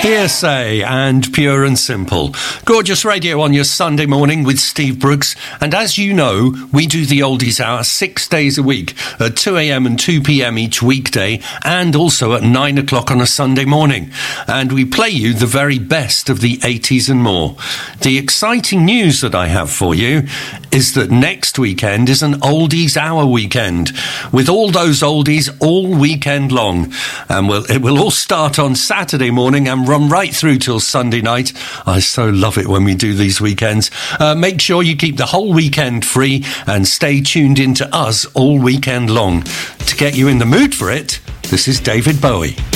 Hearsay and Pure and Simple. Gorgeous radio on your Sunday morning with Steve Brooks. And as you know, we do the Oldies Hour 6 days a week at 2 a.m. and 2 p.m. each weekday, and also at 9 o'clock on a Sunday morning. And we play you the very best of the 80s and more. The exciting news that I have for you is that next weekend is an Oldies Hour weekend, with all those oldies all weekend long. And it will all start on Saturday morning and run right through till Sunday night. I so love it when we do these weekends. Make sure you keep the whole weekend free and stay tuned into us all weekend long. To get you in the mood for it, this is David Bowie.